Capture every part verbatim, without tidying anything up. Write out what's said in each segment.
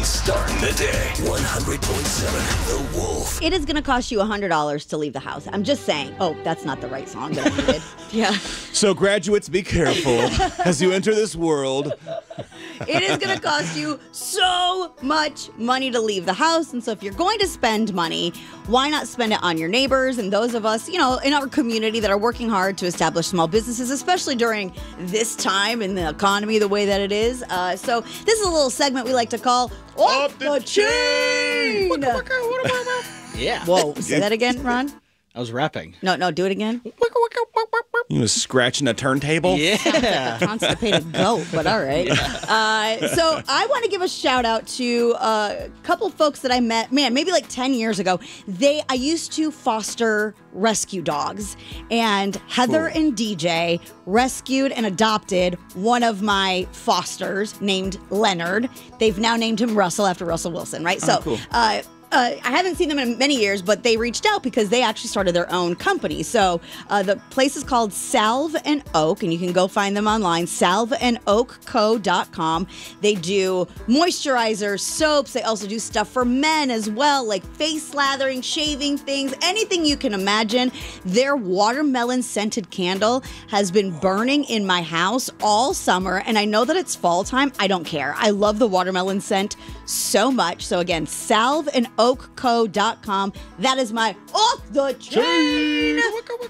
starting the day. one hundred point seven The Wolf. It is going to cost you one hundred dollars to leave the house. I'm just saying. Oh, that's not the right song that I needed. Yeah. So graduates, be careful as you enter this world. It is going to cost you so much money to leave the house. And so if you're going to spend money, why not spend it on your neighbors and those of us, you know, in our community that are working hard to establish small businesses, especially during this time in the economy the way that it is. Uh, so this is a little segment we like to call Off, Off the, the Chain. Yeah. Whoa, say that again, Ron? I was rapping. No, no, do it again. You was scratching a turntable? Yeah. Constipated goat, but all right. Uh, so I want to give a shout out to a couple folks that I met, man, maybe like ten years ago. They, I used to foster rescue dogs, and Heather Cool. and D J rescued and adopted one of my fosters named Leonard. They've now named him Russell after Russell Wilson, right? So, cool. uh, Uh, I haven't seen them in many years, but they reached out because they actually started their own company. So uh, the place is called Salve and Oak, and you can go find them online, salve and oak co dot com. They do moisturizers, soaps. They also do stuff for men as well, like face lathering, shaving things, anything you can imagine. Their watermelon scented candle has been burning in my house all summer, and I know that it's fall time. I don't care. I love the watermelon scent so much. So again, salve and oak co dot com. That is my off the chain.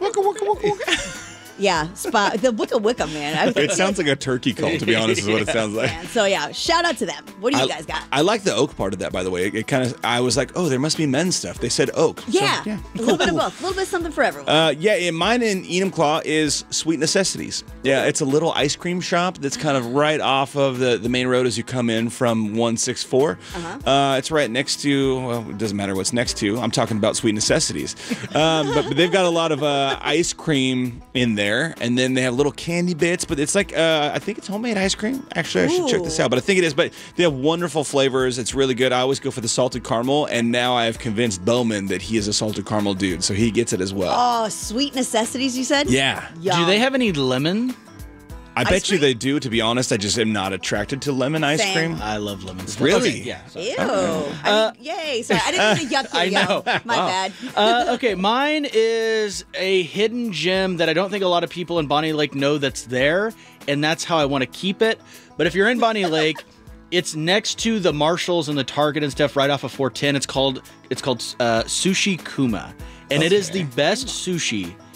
Yeah, spot the wicka wicka man. I, It sounds like a turkey call, to be honest, is what it sounds like. so yeah, shout out to them. What do you I, guys got? I like the oak part of that, by the way. It, it kind of, I was like, oh, there must be men's stuff. They said oak. So, Yeah, yeah. a little bit of both. A little bit of something for everyone. Uh, yeah, and mine in Enumclaw is Sweet Necessities. Yeah, it's a little ice cream shop that's kind of right off of the, the main road as you come in from one sixty-four. Uh-huh. Uh, it's right next to, well, it doesn't matter what's next to. I'm talking about Sweet Necessities. Um, but, but they've got a lot of uh, ice cream in there, and then they have little candy bits, but it's like, uh, I think it's homemade ice cream. Actually, I should check this Ooh. out, but I think it is. But they have wonderful flavors. It's really good. I always go for the salted caramel, and now I have convinced Bowman that he is a salted caramel dude, so he gets it as well. oh, Sweet Necessities, you said? Yeah. Yum. Do they have any lemon? I Ice bet you cream? they do, to be honest. I just am not attracted to lemon ice Same. cream. I love lemon stuff. Really? Okay, yeah. sorry. Ew. I mean, yay. Sorry, I didn't mean to yuck you. I yo. know. My Wow. bad. uh, okay, mine is a hidden gem that I don't think a lot of people in Bonnie Lake know that's there, and that's how I want to keep it. But if you're in Bonnie Lake, it's next to the Marshalls and the Target and stuff right off of four ten. It's called it's called uh, Sushi Kuma, and it is the best sushi